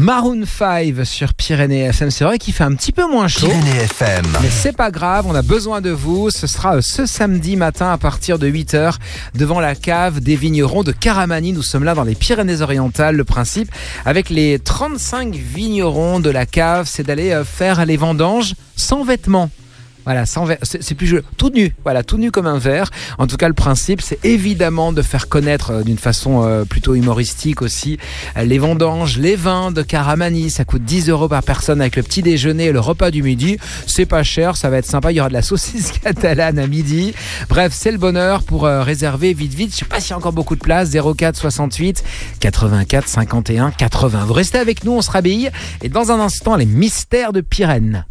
Maroon 5 sur Pyrénées FM. C'est vrai qu'il fait un petit peu moins chaud. Pyrénées FM. Mais c'est pas grave, on a besoin de vous. Ce sera ce samedi matin à partir de 8h devant la cave des vignerons de Caramani. Nous sommes là dans les Pyrénées-Orientales. Le principe avec les 35 vignerons de la cave, c'est d'aller faire les vendanges sans vêtements. Voilà, c'est plus joli, tout nu, voilà, tout nu comme un verre. En tout cas, le principe, c'est évidemment de faire connaître d'une façon plutôt humoristique aussi les vendanges, les vins de Caramani. Ça coûte 10 € par personne avec le petit déjeuner et le repas du midi. C'est pas cher, ça va être sympa. Il y aura de la saucisse catalane à midi. Bref, c'est le bonheur pour réserver vite. Je sais pas s'il y a encore beaucoup de place. 04 68 84 51 80. Vous restez avec nous, on se rhabille. Et dans un instant, les mystères de Pyrène.